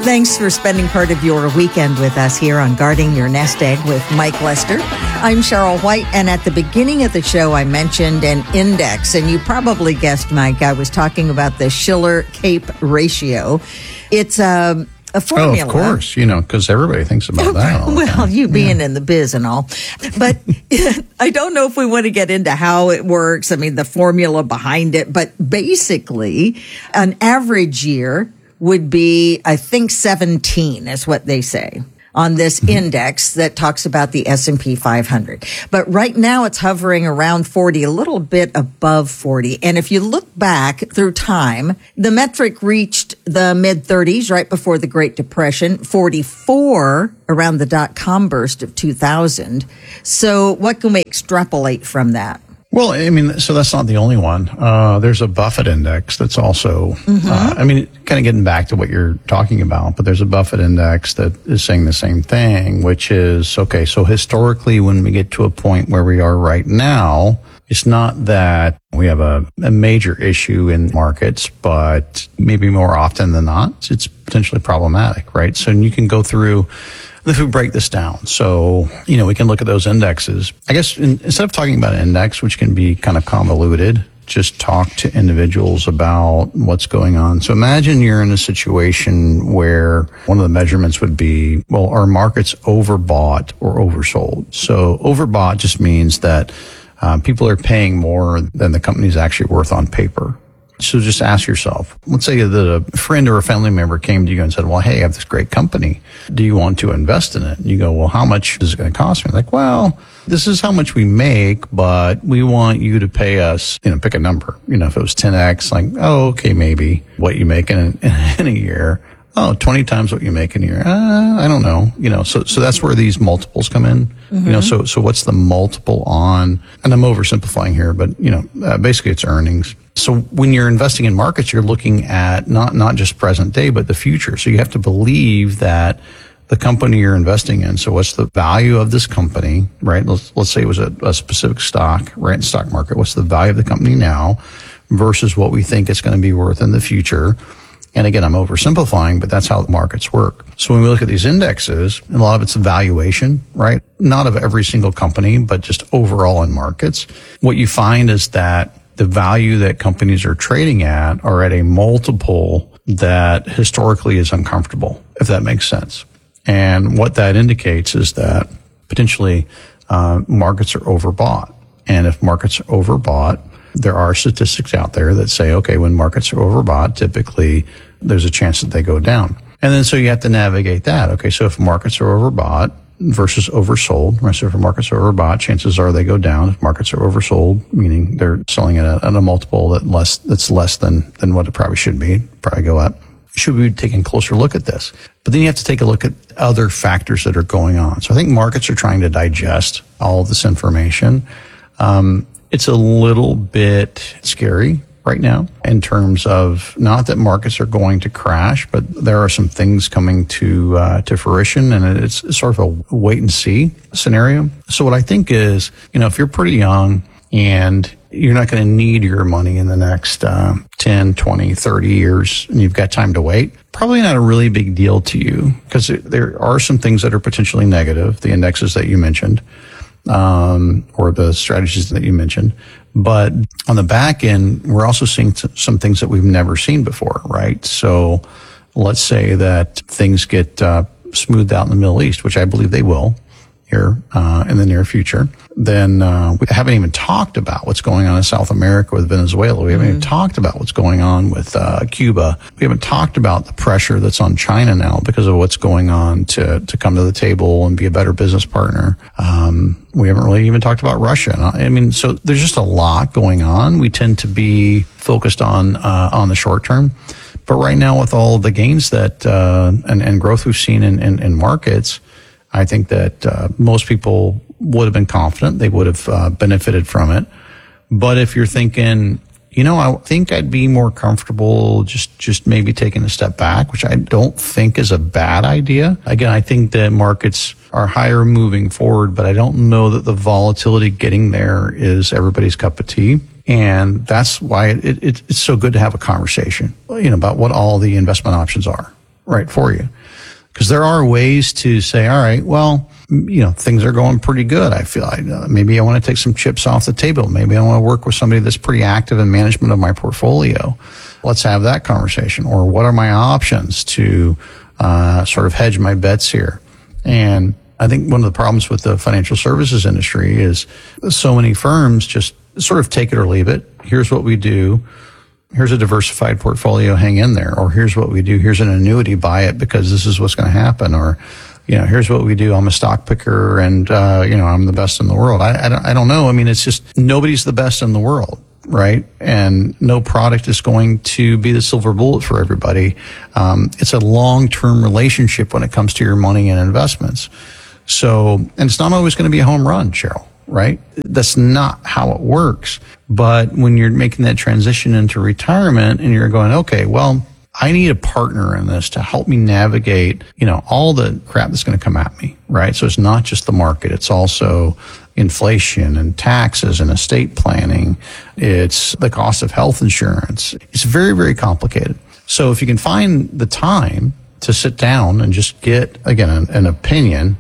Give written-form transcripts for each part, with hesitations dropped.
Thanks for spending part of your weekend with us here on Guarding Your Nest Egg with Mike Lester. I'm Cheryl White, and at the beginning of the show, I mentioned an index, and you probably guessed, Mike, I was talking about the Shiller-Cape ratio. It's a formula. Oh, of course, because everybody thinks about that all the time. Well, you being in the biz and all. But I don't know if we want to get into how it works. I mean, the formula behind it. But basically, an average year would be, I think, 17 is what they say on this index that talks about the S&P 500. But right now it's hovering around 40, a little bit above 40. And if you look back through time, the metric reached the mid-30s right before the Great Depression, 44 around the dot-com burst of 2000. So what can we extrapolate from that? Well, I mean, so that's not the only one. There's a Buffett index that's also, kind of getting back to what you're talking about, but there's a Buffett index that is saying the same thing, which is, okay, so historically when we get to a point where we are right now, it's not that we have a major issue in markets, but maybe more often than not, it's potentially problematic, right? So you can go through. If we break this down, so, we can look at those indexes. I guess instead of talking about an index, which can be kind of convoluted, just talk to individuals about what's going on. So imagine you're in a situation where one of the measurements would be, well, are markets overbought or oversold? So overbought just means that people are paying more than the company's actually worth on paper. So just ask yourself, let's say that a friend or a family member came to you and said, well, hey, I have this great company. Do you want to invest in it? And you go, well, how much is it going to cost me? Like, well, this is how much we make, but we want you to pay us, pick a number. If it was 10x, like, oh, okay, maybe what you make in a year. Oh, 20 times what you make in a year. I don't know. So that's where these multiples come in. So what's the multiple on, and I'm oversimplifying here, but, basically it's earnings. So when you're investing in markets, you're looking at not just present day, but the future. So you have to believe that the company you're investing in. So what's the value of this company, right? Let's say it was a specific stock, right? In the stock market. What's the value of the company now versus what we think it's going to be worth in the future? And again, I'm oversimplifying, but that's how the markets work. So when we look at these indexes, and a lot of it's valuation, right? Not of every single company, but just overall in markets. What you find is that the value that companies are trading at are at a multiple that historically is uncomfortable, if that makes sense. And what that indicates is that potentially markets are overbought. And if markets are overbought, there are statistics out there that say, okay, when markets are overbought, typically there's a chance that they go down. And then so you have to navigate that. Okay, so if markets are overbought versus oversold, right? So if markets are overbought, chances are they go down. If markets are oversold, meaning they're selling at a multiple that's less than what it probably should be, probably go up. Should we be taking a closer look at this? But then you have to take a look at other factors that are going on. So I think markets are trying to digest all of this information. It's a little bit scary right now in terms of not that markets are going to crash, but there are some things coming to fruition, and it's sort of a wait and see scenario. So what I think is, if you're pretty young and you're not going to need your money in the next 10, 20, 30 years, and you've got time to wait, probably not a really big deal to you, because there are some things that are potentially negative, the indexes that you mentioned, or the strategies that you mentioned. But on the back end, we're also seeing some things that we've never seen before, right? So let's say that things get smoothed out in the Middle East, which I believe they will here in the near future. Then we haven't even talked about what's going on in South America with Venezuela. We haven't even talked about what's going on with Cuba. We haven't talked about the pressure that's on China now because of what's going on to come to the table and be a better business partner. We haven't really even talked about Russia. I mean, so there's just a lot going on. We tend to be focused on the short term. But right now, with all the gains that and growth we've seen in markets, I think that most people would have been confident. They would have benefited from it. But if you're thinking, I think I'd be more comfortable just maybe taking a step back, which I don't think is a bad idea. Again, I think that markets are higher moving forward, but I don't know that the volatility getting there is everybody's cup of tea. And that's why it's so good to have a conversation, about what all the investment options are. right for you. Because there are ways to say, all right, well, things are going pretty good. I feel maybe I want to take some chips off the table. Maybe I want to work with somebody that's pretty active in management of my portfolio. Let's have that conversation. Or what are my options to sort of hedge my bets here? And I think one of the problems with the financial services industry is so many firms just sort of take it or leave it. Here's what we do. Here's a diversified portfolio, hang in there. Or here's what we do. Here's an annuity, buy it because this is what's going to happen. Or, here's what we do. I'm a stock picker and, I'm the best in the world. I don't know. I mean, it's just nobody's the best in the world, right? And no product is going to be the silver bullet for everybody. It's a long-term relationship when it comes to your money and investments. So, and it's not always going to be a home run, Cheryl, right? That's not how it works. But when you're making that transition into retirement and you're going, okay, well, I need a partner in this to help me navigate, all the crap that's going to come at me, right? So it's not just the market. It's also inflation and taxes and estate planning. It's the cost of health insurance. It's very, very complicated. So if you can find the time to sit down and just get, again, an opinion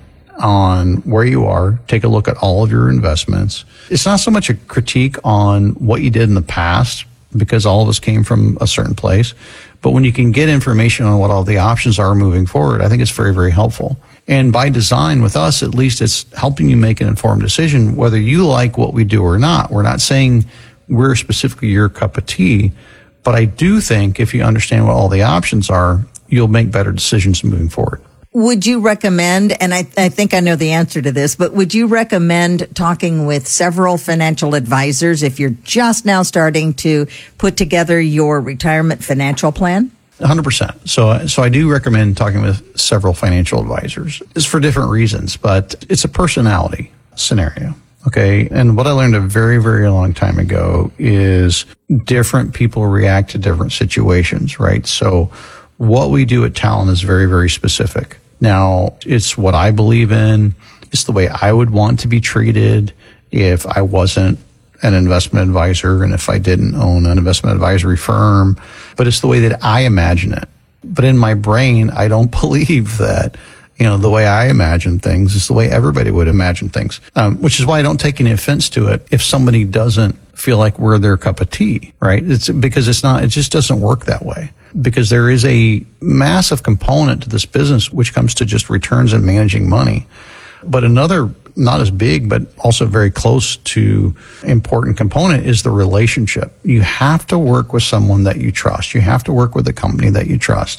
on where you are, take a look at all of your investments. It's not so much a critique on what you did in the past, because all of us came from a certain place. But when you can get information on what all the options are moving forward, I think it's very, very helpful. And by design with us, at least it's helping you make an informed decision, whether you like what we do or not. We're not saying we're specifically your cup of tea, but I do think if you understand what all the options are, you'll make better decisions moving forward. Would you recommend, and I think I know the answer to this, but would you recommend talking with several financial advisors if you're just now starting to put together your retirement financial plan? 100%. So I do recommend talking with several financial advisors. It's for different reasons, but it's a personality scenario. Okay. And what I learned a very, very long time ago is different people react to different situations, right? So what we do at Talon is very, very specific. Now, it's what I believe in. It's the way I would want to be treated if I wasn't an investment advisor and if I didn't own an investment advisory firm. But it's the way that I imagine it. But in my brain, I don't believe that, the way I imagine things is the way everybody would imagine things, which is why I don't take any offense to it if somebody doesn't feel like we're their cup of tea, right? It's because it just doesn't work that way. Because there is a massive component to this business which comes to just returns and managing money. But another, not as big, but also very close to important component is the relationship. You have to work with someone that you trust. You have to work with a company that you trust.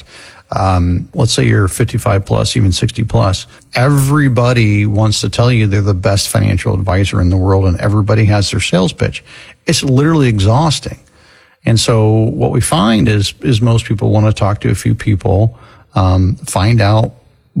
Let's say you're 55 plus, even 60 plus. Everybody wants to tell you they're the best financial advisor in the world, and everybody has their sales pitch. It's literally exhausting. And so what we find is most people want to talk to a few people, find out,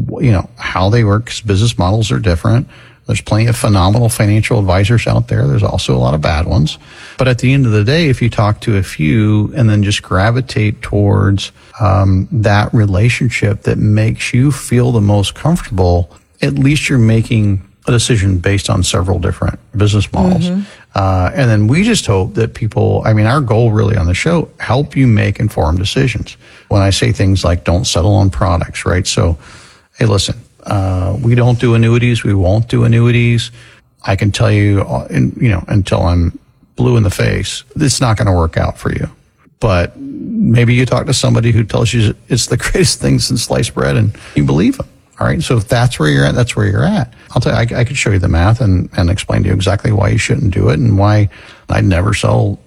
how they work, because business models are different. There's plenty of phenomenal financial advisors out there. There's also a lot of bad ones. But at the end of the day, if you talk to a few and then just gravitate towards that relationship that makes you feel the most comfortable, at least you're making a decision based on several different business models. Mm-hmm. And then we just hope that people, our goal really on the show, help you make informed decisions. When I say things like don't settle on products, right? So, hey, listen, we don't do annuities. We won't do annuities. I can tell you, until I'm blue in the face, it's not going to work out for you. But maybe you talk to somebody who tells you it's the greatest thing since sliced bread and you believe them. All right. So if that's where you're at, that's where you're at. I'll tell you, I could show you the math and explain to you exactly why you shouldn't do it and why I'd never sell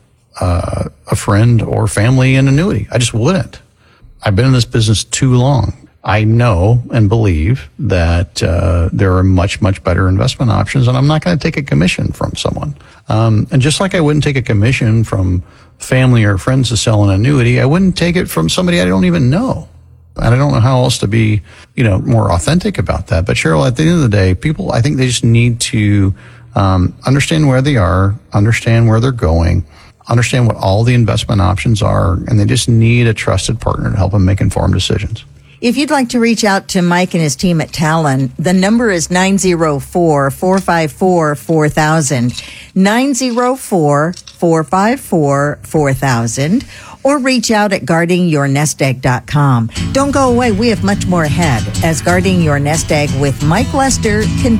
a friend or family an annuity. I just wouldn't. I've been in this business too long. I know and believe that there are much, much better investment options, and I'm not going to take a commission from someone. And just like I wouldn't take a commission from family or friends to sell an annuity, I wouldn't take it from somebody I don't even know. And I don't know how else to be, more authentic about that. But Cheryl, at the end of the day, people, I think they just need to understand where they are, understand where they're going, understand what all the investment options are, and they just need a trusted partner to help them make informed decisions. If you'd like to reach out to Mike and his team at Talon, the number is 904-454-4000. 904-454-4000. 888-454-4000 or reach out at guardingyournestegg.com. Don't go away. We have much more ahead as Guarding Your Nest Egg with Mike Lester continues.